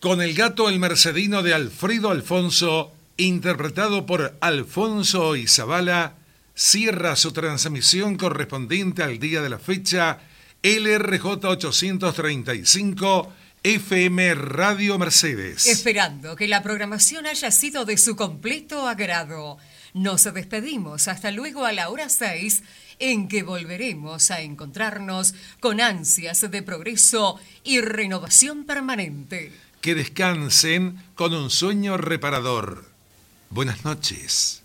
Con el gato el mercedino de Alfredo Alfonso, interpretado por Alfonso Izabala, cierra su transmisión correspondiente al día de la fecha LRJ 835 FM Radio Mercedes. Esperando que la programación haya sido de su completo agrado. Nos despedimos hasta luego a la hora 6, en que volveremos a encontrarnos con ansias de progreso y renovación permanente. Que descansen con un sueño reparador. Buenas noches.